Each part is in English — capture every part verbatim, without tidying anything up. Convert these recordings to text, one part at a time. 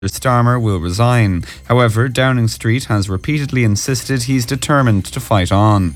Starmer will resign. However, Downing Street has repeatedly insisted he's determined to fight on.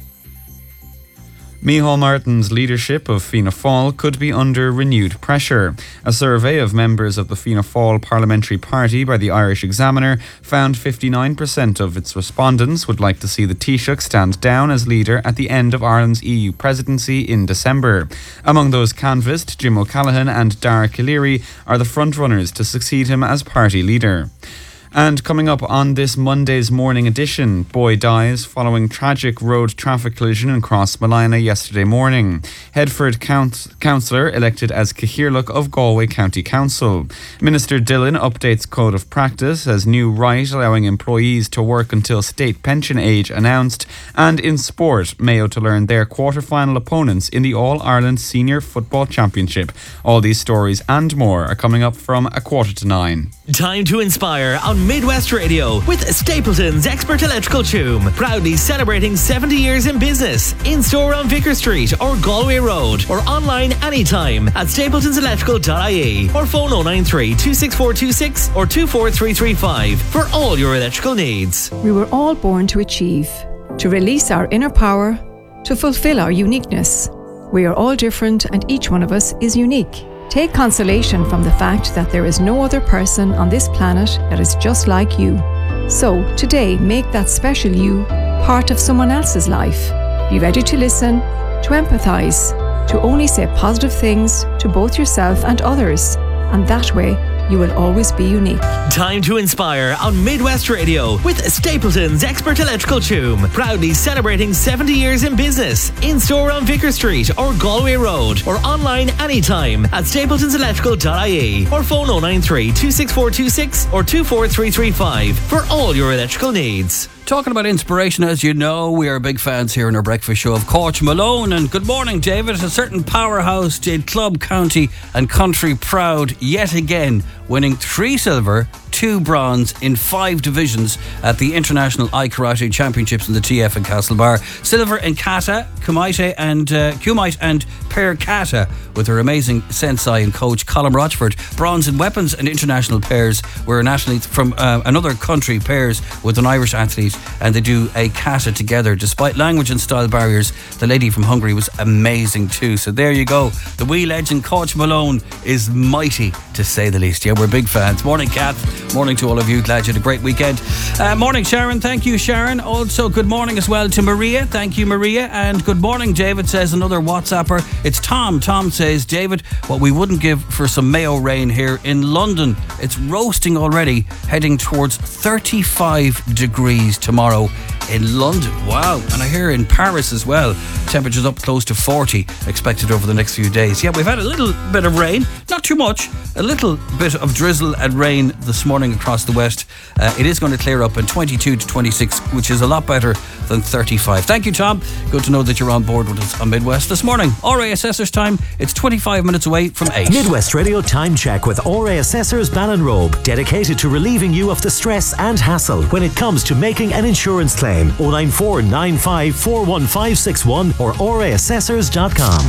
Micheál Martin's leadership of Fianna Fáil could be under renewed pressure. A survey of members of the Fianna Fáil parliamentary party by the Irish Examiner found fifty-nine percent of its respondents would like to see the Taoiseach stand down as leader at the end of Ireland's E U presidency in December. Among those canvassed, Jim O'Callaghan and Dara Calleary are the front-runners to succeed him as party leader. And coming up on this Monday's morning edition, boy dies following tragic road traffic collision in Crossmolina yesterday morning. Headford Count- Councillor elected as Cathaoirleach of Galway County Council. Minister Dillon updates Code of Practice as new right allowing employees to work until state pension age announced. And in sport, Mayo to learn their quarter-final opponents in the All-Ireland Senior Football Championship. All these stories and more are coming up from a quarter to nine. Time to inspire on Midwest Radio with Stapleton's Expert Electrical Choom. Proudly celebrating seventy years in business. In-store on Vicar Street or Galway Road, or online anytime at stapletons electrical dot I E or phone oh nine three, two six four two six or two four three three five for all your electrical needs. We were all born to achieve, to release our inner power, to fulfill our uniqueness. We are all different and each one of us is unique. Take consolation from the fact that there is no other person on this planet that is just like you. So, today, make that special you part of someone else's life. Be ready to listen, to empathise, to only say positive things to both yourself and others. And that way, you will always be unique. Time to inspire on Midwest Radio with Stapleton's Expert Electrical Choom. Proudly celebrating seventy years in business. In-store on Vicar Street or Galway Road, or online anytime at stapletons electrical dot I E or phone oh nine three, two six four two six or two four three three five for all your electrical needs. Talking about inspiration, as you know, we are big fans here in our breakfast show of Coach Malone. And good morning, David. A certain powerhouse did club, county and country proud yet again, winning three silver, two bronze in five divisions at the International I Karate Championships in the T F in Castlebar. Silver in kata, kumite and uh, kumite and pair kata with her amazing sensei and coach Colin Rochford. Bronze in weapons and international pairs, where an athlete from uh, another country pairs with an Irish athlete and they do a kata together. Despite language and style barriers, the lady from Hungary was amazing too. So there you go. The wee legend Coach Malone is mighty, to say the least. Yeah, we're big fans. Morning, Kath. Morning to all of you. Glad you had a great weekend. Uh, morning, Sharon. Thank you, Sharon. Also, good morning as well to Maria. Thank you, Maria. And good morning, David, says another WhatsApper. It's Tom. Tom says, David, what we wouldn't give for some Mayo rain here in London. It's roasting already, heading towards thirty-five degrees tomorrow in London. Wow. And I hear in Paris as well, temperatures up close to forty expected over the next few days. Yeah, we've had a little bit of rain, not too much, a little bit of drizzle and rain this morning across the west. Uh, it is going to clear up in twenty-two to twenty-six, which is a lot better than thirty-five. Thank you, Tom. Good to know that you're on board with us on Midwest this morning. R A Assessors time. It's twenty-five minutes away from eight. Midwest Radio Time Check with R A Assessors Ballinrobe, dedicated to relieving you of the stress and hassle when it comes to making an insurance claim. oh nine four nine five four one five six one or r a assessors dot com.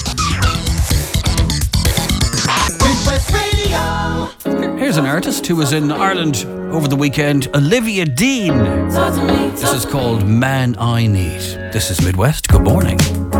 Here's an artist who was in Ireland over the weekend, Olivia Dean. This is called Man I Need. This is Midwest. Good morning.